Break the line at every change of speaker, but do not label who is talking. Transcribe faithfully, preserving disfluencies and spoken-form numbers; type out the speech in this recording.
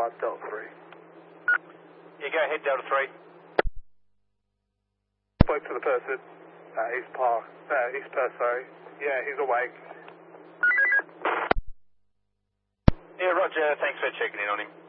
uh, Delta three.
Yeah, go ahead, Delta three.
Spoke to the person, uh, East Park, uh, East Perth, sorry. Yeah, he's awake.
Yeah, Roger, thanks for checking in on him.